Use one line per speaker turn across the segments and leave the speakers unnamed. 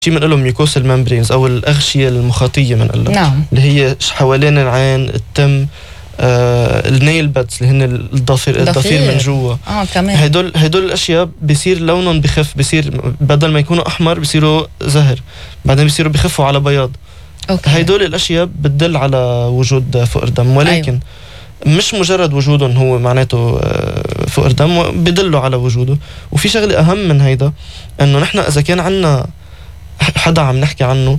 شيء بنقول لهم ميوكوسال ممبرينز او الاغشيه المخاطيه بنقول
نعم.
اللي هي حوالين العين، التم، النيل بادز اللي هن الضفير من جوا.
كمان
هدول الاشياء بيصير لونهم بخف، بيصير بدل ما يكونوا احمر بيصيروا زهر، بعدين بيصيروا بخفوا على بياض. هدول الاشياء بتدل على وجود فقر دم، ولكن مش مجرد وجودهم هو معناته فقر دم، بدلوا على وجوده. وفي شغله اهم من هيدا، انه نحن اذا كان عنا حدا عم نحكي عنه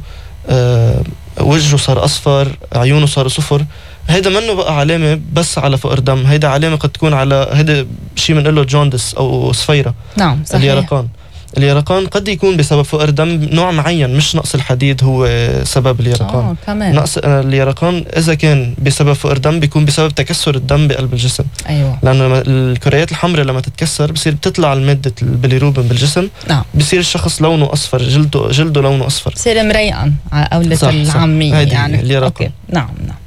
وجهه صار اصفر، عيونه صار صفر، هيدا منه بقى علامة بس على فقر دم، هيدا علامة قد تكون على هيدا شيء بنقول له جوندس أو صفيرة.
نعم صحيح.
اليرقان قد يكون بسبب فقر دم نوع معين، مش نقص الحديد هو سبب اليرقان.
كمان
نقص اليرقان إذا كان بسبب فقر دم بيكون بسبب تكسر الدم بقلب الجسم.
أيوة.
لأنه الكريات الحمراء لما تتكسر بصير بتطلع المادة البيليروبين بالجسم.
نعم.
بصير الشخص لونه أصفر، جلده لونه أصفر،
بصير مريقا على قولة العامية يعني.
اليرقان.
نعم.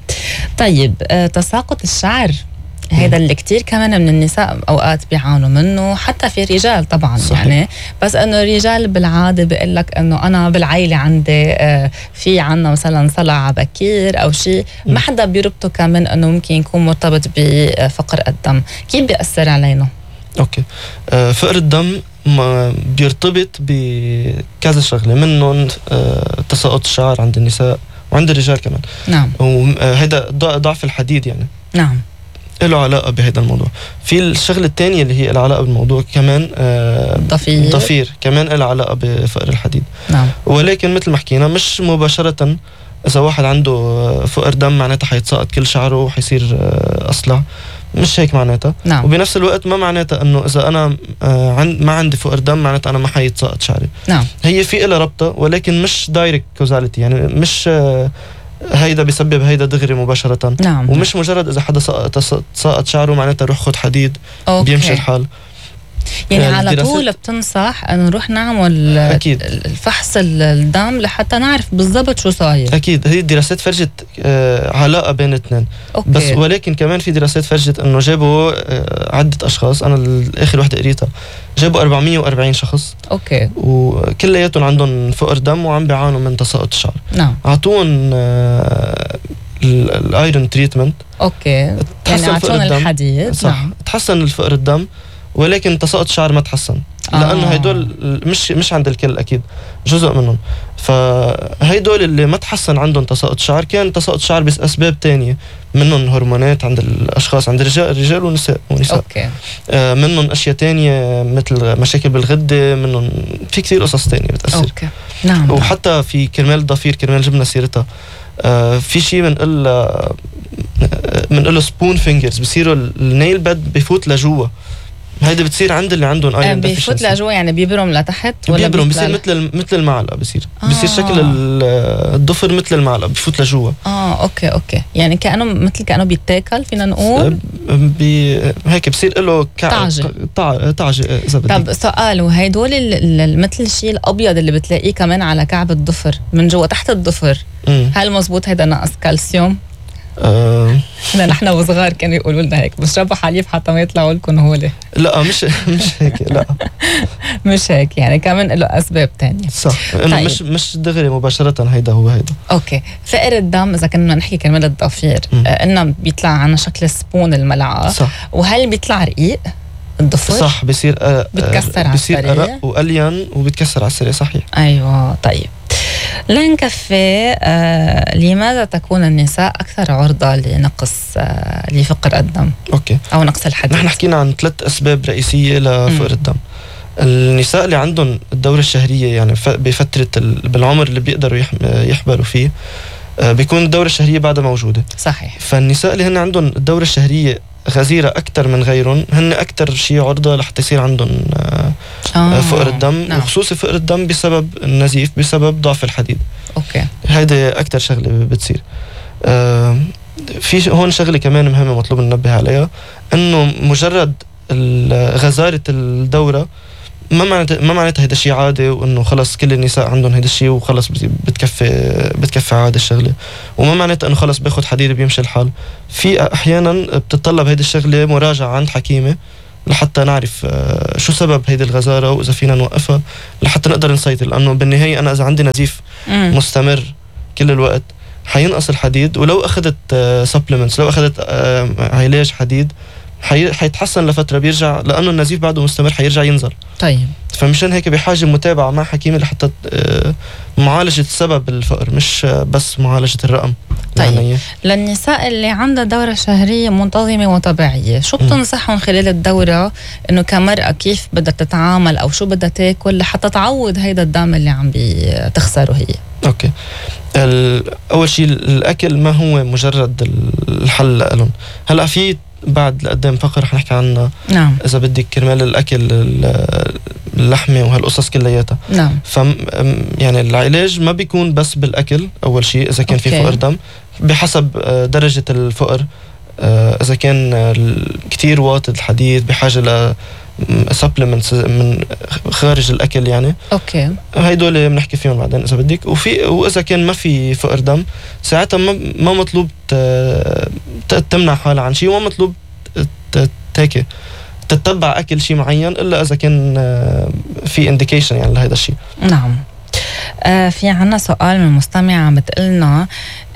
طيب تساقط الشعر هذا اللي كتير كمان من النساء أوقات بيعانوا منه، حتى في الرجال طبعا. صحيح. يعني بس أنه الرجال بالعادة بيقول لك أنه أنا بالعائلة عندي في عنا مثلا صلع بكير أو شيء، ما حدا بيربطه كمان أنه ممكن يكون مرتبط بفقر الدم. كيف بيأثر علينا؟
أوكي. فقر الدم بيرتبط بكذا شغلة، منهم تساقط الشعر عند النساء وعند الرجال كمان.
نعم.
وهذا ضعف الحديد يعني.
نعم.
له علاقة بهذا الموضوع. في الشغلة الثانية اللي هي العلاقة بالموضوع كمان ضفير كمان له علاقة بفقر الحديد.
نعم.
ولكن مثل ما حكينا مش مباشرة إذا واحد عنده فقر دم معناتها حيتساقط كل شعره وحيصير أصلع، مش هيك معناتها.
نعم.
وبنفس الوقت ما معناتها انه اذا انا ما عندي فقر دم معناتها انا ما حيتساقط شعري.
نعم.
هي في لها ربطه ولكن مش دايركت كوزاليتي، يعني مش هيدا بيسبب هيدا دغري مباشره.
نعم.
ومش مجرد اذا حدا ساقط شعره معناتها روح خد حديد. أوكي. بيمشي الحال.
يعني على طول بتنصح انه نروح نعمل
أكيد.
الفحص الدم لحتى نعرف بالضبط شو صاير.
اكيد هي الدراسات فرجت علاقه بين الاثنين. بس ولكن كمان في دراسات فرجت انه جابوا عده اشخاص، انا اخر وحده قريتها جابوا 440 شخص.
اوكي.
وكلياتهم عندهم فقر دم وعم بيعانوا من تساقط الشعر.
نعم.
اعطوهم الايرون تريتمنت.
اوكي. يعني اعطوهم الحديد.
صح. نعم. تحسن الفقر الدم ولكن تساقط الشعر ما تحسن. لانه هيدول مش عند الكل، اكيد جزء منهم. فهيدول اللي ما تحسن عندهم تساقط شعر كان تساقط شعر بس اسباب تانية، منهم هرمونات عند الاشخاص، عند الرجال ونساء.
اوكي.
منهم اشياء تانية مثل مشاكل بالغده، منهم في كثير قصص تانية بتاثر.
اوكي. نعم.
وحتى في كرمال الضفير، كرمال جبنا سيرتها، في شيء بنقول له سبون فينجرز، بصيروا النيل باد بفوت لجوا. هيدا بتصير عند اللي عندهم ايرون ديفيشنسي.
بيفوت لجوا يعني بيبرم لتحت ولا
بيبرم؟ بيصير مثل المعلقه، بصير شكل الضفر مثل المعلقه، بفوت لجوا.
اوكي. يعني كانه بيتاكل، فينا نقول
هيك بصير له طعجه اذا بدك.
طب سؤال، وهيدول مثل الشيء الابيض اللي بتلاقيه كمان على كعب الضفر من جوا تحت الضفر، هل مزبوط هيدا نقص كالسيوم؟ نحن وصغار كانوا يقولوا لنا هيك بشربوا حليب حتى ما يطلعوا لكم هولي.
لا مش هيك. لا
مش هيك، يعني كمان له اسباب تانية.
صح. انه طيب. مش دغري مباشره هيدا هو هيدا.
اوكي. فقر الدم اذا كنا نحكي كرمال الضفير، انه بيطلع عنا شكل سبون الملعقه. صح. وهل بيطلع رقيق الضفر؟
صح. بيصير
بتكسر على السريع،
بيصير أرق وألين وبتكسر على السريع. صحيح.
ايوه. طيب لنكفي لماذا تكون النساء أكثر عرضة لنقص لفقر الدم؟
أوكي.
أو نقص الحديد.
نحن حكينا عن 3 أسباب رئيسية لفقر الدم. النساء اللي عندهم الدورة الشهرية، يعني بفترة بالعمر اللي بيقدروا يحبلوا فيه، بيكون الدورة الشهرية بعدها موجودة.
صحيح.
فالنساء اللي هن عندهم الدورة الشهرية غزيرة أكتر من غيرهم هن أكتر شيء عرضة لحتى يصير عندهم فقر الدم. نعم. وخصوصي فقر الدم بسبب النزيف، بسبب ضعف الحديد.
أوكي.
هيدا أكتر شغلة بتصير. في هون شغلة كمان مهمة مطلوب ننبه عليها، إنه مجرد غزارة الدورة ما معناتها هيدا شيء عادي، وإنه خلص كل النساء عندهم هيدا الشيء وخلص بتكفي عادي الشغلة، وما معناتها إنه خلص باخد حديد بيمشي الحال. في أحيانا بتطلب هيدا الشغلة مراجعة عند حكيمة لحتى نعرف شو سبب هيدي الغزارة وإذا فينا نوقفها لحتى نقدر نسيطر. لأنه بالنهاية أنا إذا عندي نزيف مستمر كل الوقت حينقص الحديد، ولو أخذت supplements، لو أخذت علاج حديد حيتحسن لفترة، بيرجع لأنه النزيف بعده مستمر حيرجع ينزل.
طيب
فمشان هيك بحاجة متابعة مع حكيم لحتى معالجة سبب الفقر، مش بس معالجة الرقم.
طيب للنساء اللي عندها دورة شهرية منتظمة وطبيعية، شو بتنصحهم خلال الدورة إنه كمرأة كيف بدها تتعامل أو شو بدها تاكل لحتى تعوض هيدا الدم اللي عم بتخسره هي؟
أوكي، أول شيء الأكل ما هو مجرد الحل لهم. هلأ في بعد لقدام فقر رح نحكي عنها.
نعم.
إذا بدك كرمال الأكل اللحمة وهالقصص كلياتها.
نعم.
يعني العلاج ما بيكون بس بالأكل أول شيء، إذا كان في فقر دم بحسب درجة الفقر. إذا كان كتير واطي الحديد بحاجة ل supplements من خارج الأكل يعني.
أوكي.
هيدول بنحكي فيهم بعدين إذا بدك. وإذا كان ما في فقر دم ساعتها ما مطلوب تمنع حالها عن شيء، وما مطلوب هيك تتبع أكل شيء معين إلا إذا كان في indication يعني لهذا الشيء.
نعم. في عنا سؤال من مستمعة بتقلنا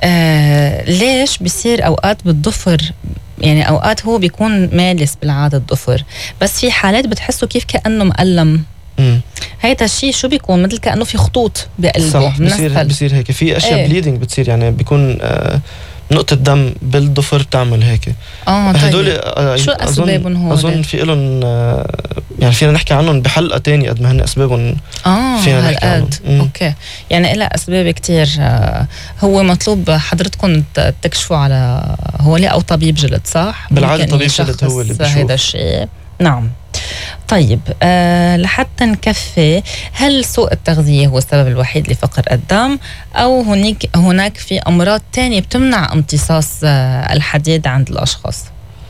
ليش بيصير أوقات بالضفر، يعني أوقات هو بيكون مالس بالعادة الضفر، بس في حالات بتحسه كيف كأنه مقلم. هيدا الشيء شو بيكون؟ مثل كأنه في خطوط بقلبه.
صح، بيصير هيك في أشياء بليدنج بتصير، يعني بيكون نقطة دم بالضفر تعمل هيك. هدول
شو أسبابهم هون؟
أظن في لهم يعني فينا نحكي عنهم بحلقة تانية قد ما هن أسبابهم.
فينا نحكي عنهم. أوكي، يعني إلها أسباب كتير. هو مطلوب حضرتكم تكشفوا على هو أو طبيب جلد، صح؟
بالعادة طبيب جلد هو اللي بيشوف
هذا الشيء. نعم. طيب لحتى نكفي، هل سوء التغذية هو السبب الوحيد لفقر الدم، أو هناك في أمراض تانية بتمنع امتصاص الحديد عند الأشخاص؟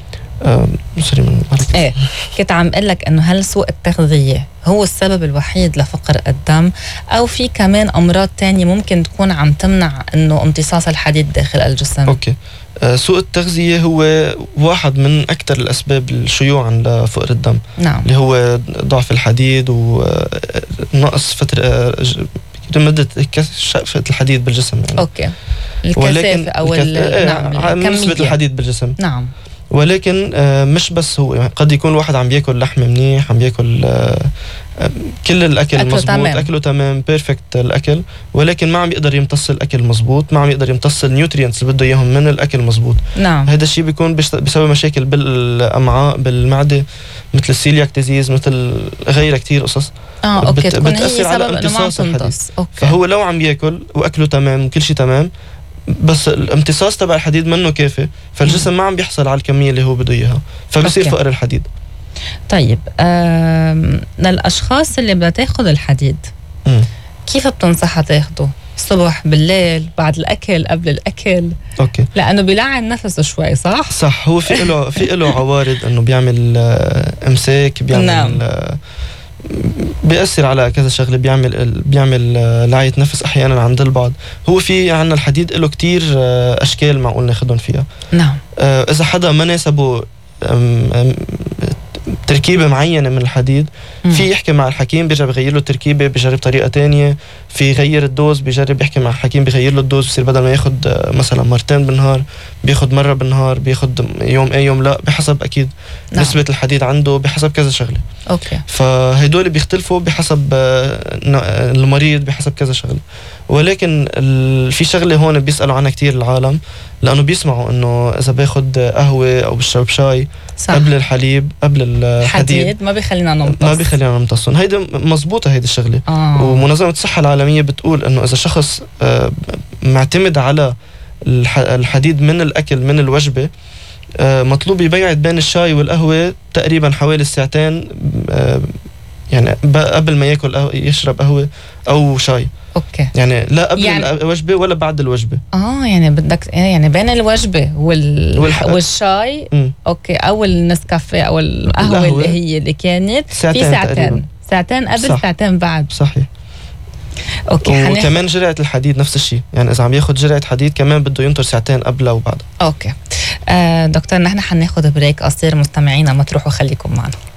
كنت عم أقول لك إنه هل سوء التغذية هو السبب الوحيد لفقر الدم، أو في كمان أمراض تانية ممكن تكون عم تمنع إنه امتصاص الحديد داخل الجسم؟
أوكي. سوء التغذية هو واحد من أكثر الأسباب الشيوعا لفقر الدم.
نعم.
اللي هو ضعف الحديد ونقص مدة شقفة الحديد بالجسم يعني.
أوكي. الكثافة أو
نسبة الحديد بالجسم.
نعم.
ولكن مش بس هو، يعني قد يكون الواحد عم بياكل لحم منيح، عم بياكل كل الأكل مزبوط، أكله تمام بيرفكت الأكل، ولكن ما عم يقدر يمتص الأكل مزبوط، ما عم يقدر يمتص النيوترينتس اللي بده إياهم من الأكل مزبوط.
نعم.
هذا الشيء بيكون بيسبب مشاكل بالأمعاء، بالمعدة، مثل السيلياك ديزيز، مثل غيرها كتير قصص.
أوكي.
بتأثر على امتصاص الحديد. فهو لو عم ياكل وأكله تمام وكل شيء تمام، بس الامتصاص تبع الحديد منه كافي، فالجسم ما عم بيحصل على الكمية اللي هو بده إياها، فبصير فقر الحديد.
طيب للأشخاص اللي بدها تاخد الحديد كيف بتنصحها تاخده؟ الصبح، بالليل، بعد الأكل، قبل الأكل؟
أوكي.
لأنه بيلعن نفسه شوي، صح؟
هو في له عوارض إنه بيعمل إمساك، بيعمل
نعم.
بيأثر على كذا شغله، بيعمل لعية نفس احيانا عند البعض. هو في عنا الحديد له كتير اشكال معقول ناخدهم فيها.
نعم.
اذا حدا ما ناسبه تركيبة معينة من الحديد، في يحكي مع الحكيم بيرجع بيغير له التركيبة، بيجرب طريقة تانية، في يغير الدوز، بيجرب يحكي مع الحكيم بيغير له الدوز، بصير بدل ما ياخد مثلا مرتين بالنهار بياخد مرة بالنهار، بياخد يوم يوم لا، بحسب أكيد نعم. نسبة الحديد عنده، بحسب كذا شغلة.
أوكي.
فهيدول بيختلفوا بحسب المريض، بحسب كذا شغلة. ولكن في شغلة هون بيسألوا عنها كتير العالم، لأنه بيسمعوا إنه إذا باخد قهوة أو بشرب شاي صح. قبل الحليب، قبل الحديد
ما بيخلينا
نمتص. هيدا مزبوطة هيدي الشغلة. ومنظمة الصحة العالمية بتقول إنه إذا شخص معتمد على الحديد من الأكل من الوجبة، مطلوب يبيعد بين الشاي والقهوة تقريبا حوالي ساعتين، يعني قبل ما ياكل يشرب قهوة أو شاي.
اوكي.
يعني لا قبل الوجبة ولا بعد الوجبة.
يعني بدك يعني بين الوجبة والشاي. اوكي. او النسكافيه او القهوة اللي هي اللي كانت ساعتين قبل صح. ساعتين بعد.
صحيح.
اوكي.
وكمان جرعة الحديد نفس الشيء، يعني اذا عم ياخد جرعة حديد كمان بده ينطر ساعتين قبل وبعد.
اوكي. دكتور، نحن حناخد بريك قصير، مستمعينا ما تروحوا، خليكم معنا.